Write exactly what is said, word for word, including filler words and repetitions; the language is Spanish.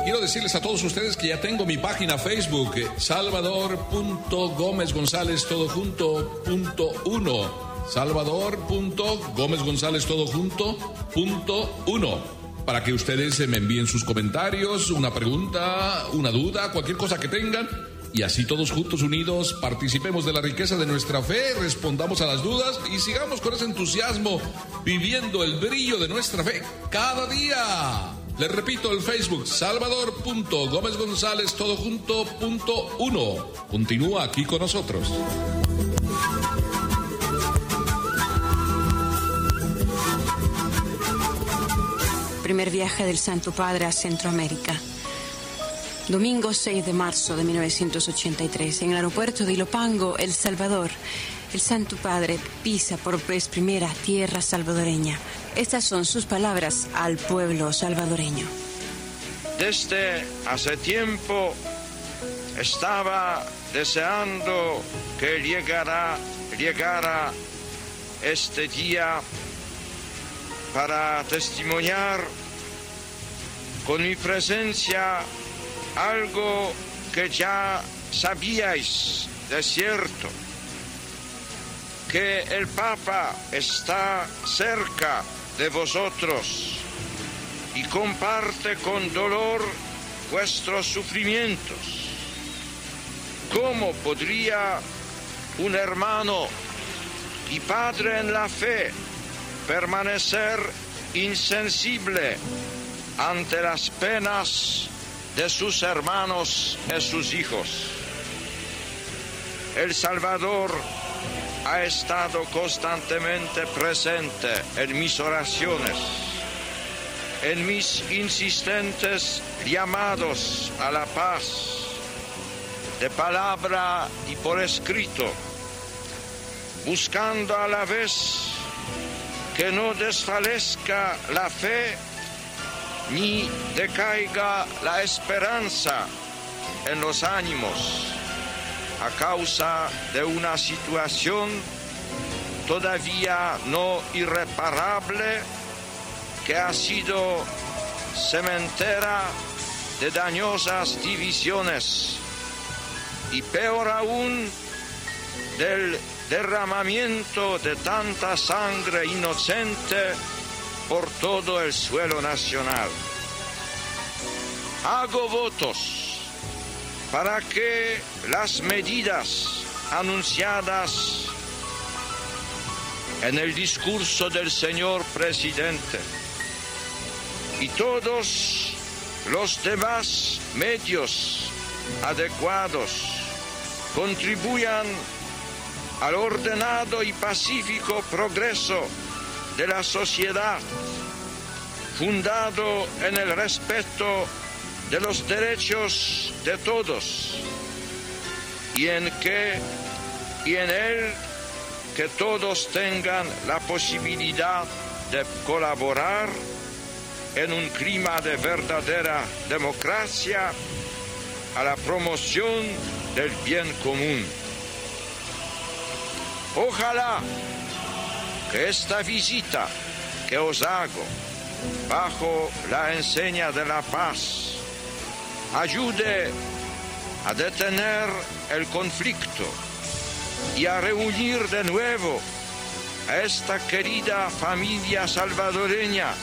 Quiero decirles a todos ustedes que ya tengo mi página Facebook, Salvador punto Gómez González todo junto punto uno. Salvador punto Gómez González todo junto punto uno. Para que ustedes me envíen sus comentarios, una pregunta, una duda, cualquier cosa que tengan. Y así todos juntos unidos participemos de la riqueza de nuestra fe, respondamos a las dudas y sigamos con ese entusiasmo viviendo el brillo de nuestra fe cada día. Les repito, el Facebook, Salvador punto Gómez González todo junto punto uno. Continúa aquí con nosotros. Primer viaje del Santo Padre a Centroamérica. Domingo seis de marzo de mil novecientos ochenta y tres, en el aeropuerto de Ilopango, El Salvador, el Santo Padre pisa por vez primera tierra salvadoreña. Estas son sus palabras al pueblo salvadoreño. Desde hace tiempo estaba deseando que llegara, llegara este día para testimoniar con mi presencia algo que ya sabíais de cierto, que el Papa está cerca de vosotros y comparte con dolor vuestros sufrimientos. ¿Cómo podría un hermano y padre en la fe permanecer insensible ante las penas de sus hermanos y sus hijos? El Salvador ha estado constantemente presente en mis oraciones, en mis insistentes llamados a la paz, de palabra y por escrito, buscando a la vez que no desfalezca la fe ni decaiga la esperanza en los ánimos a causa de una situación todavía no irreparable que ha sido cementera de dañosas divisiones y peor aún del derramamiento de tanta sangre inocente por todo el suelo nacional. Hago votos para que las medidas anunciadas en el discurso del señor presidente y todos los demás medios adecuados contribuyan al ordenado y pacífico progreso de la sociedad, fundado en el respeto de los derechos de todos, y en que y en él que todos tengan la posibilidad de colaborar en un clima de verdadera democracia a la promoción del bien común. Ojalá que esta visita que os hago bajo la enseña de la paz ayude a detener el conflicto y a reunir de nuevo a esta querida familia salvadoreña